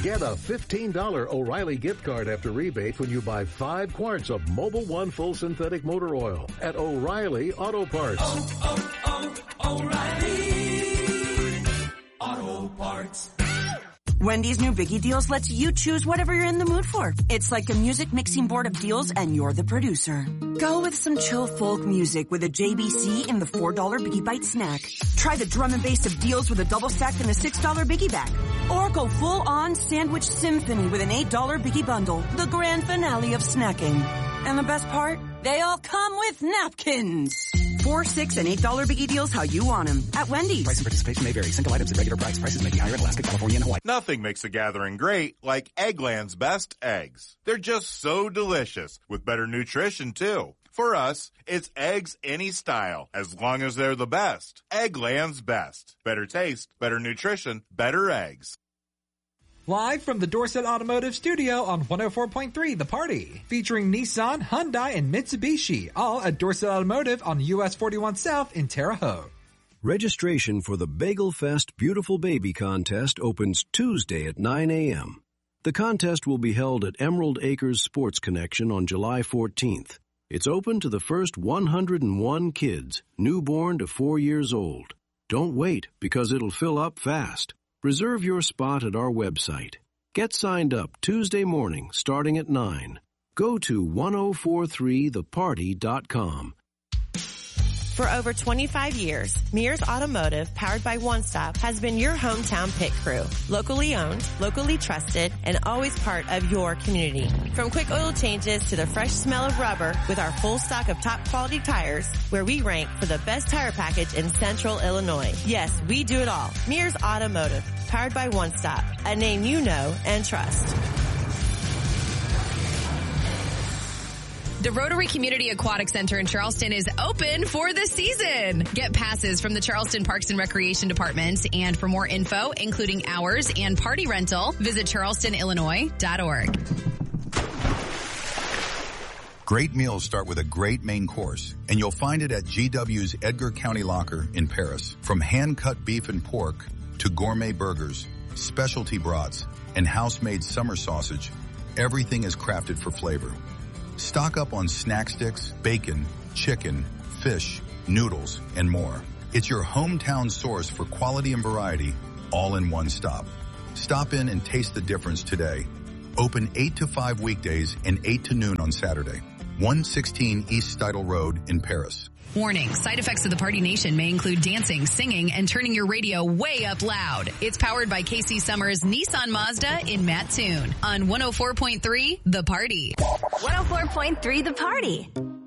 Get a $15 O'Reilly gift card after rebate when you buy 5 quarts of Mobil 1 full synthetic motor oil at O'Reilly Auto Parts. O'Reilly Auto Parts. Wendy's new Biggie Deals lets you choose whatever you're in the mood for. It's like a music mixing board of deals and you're the producer. Go with some chill folk music with a JBC in the $4 Biggie Bite snack. Try the drum and bass of deals with a double stack and a $6 Biggie bag. Or go full on sandwich symphony with an $8 Biggie bundle, the grand finale of snacking. And the best part? They all come with napkins. $4, $6, and $8 Biggie Deals how you want them at Wendy's. Price and participation may vary. Single items at regular price. Prices may be higher in Alaska, California, and Hawaii. Nothing makes a gathering great like Eggland's best eggs. They're just so delicious, with better nutrition, too. For us, it's eggs any style, as long as they're the best. Eggland's best. Better taste, better nutrition, better eggs. Live from the Dorset Automotive Studio on 104.3 The Party, featuring Nissan, Hyundai, and Mitsubishi, all at Dorset Automotive on US 41 South in Terre Haute. Registration for the Bagel Fest Beautiful Baby Contest opens Tuesday at 9 a.m. The contest will be held at Emerald Acres Sports Connection on July 14th. It's open to the first 101 kids, newborn to 4 years old. Don't wait, because it'll fill up fast. Reserve your spot at our website. Get signed up Tuesday morning starting at 9. Go to 1043theparty.com. For over 25 years, Mears Automotive, powered by One Stop, has been your hometown pit crew. Locally owned, locally trusted, and always part of your community. From quick oil changes to the fresh smell of rubber, with our full stock of top quality tires, where we rank for the best tire package in Central Illinois. Yes, we do it all. Mears Automotive, powered by One Stop, a name you know and trust. The Rotary Community Aquatic Center in Charleston is open for the season. Get passes from the Charleston Parks and Recreation Department. And for more info, including hours and party rental, visit charlestonillinois.org. Great meals start with a great main course, and you'll find it at GW's Edgar County Locker in Paris. From hand-cut beef and pork to gourmet burgers, specialty brats, and house-made summer sausage, everything is crafted for flavor. Stock up on snack sticks, bacon, chicken, fish, noodles, and more. It's your hometown source for quality and variety, all in one stop. Stop in and taste the difference today. Open 8 to 5 weekdays and 8 to noon on Saturday. 116 East Steidle Road in Paris. Warning, side effects of the Party Nation may include dancing, singing, and turning your radio way up loud. It's powered by KC Summers Nissan Mazda in Mattoon on 104.3 The Party. 104.3 The Party.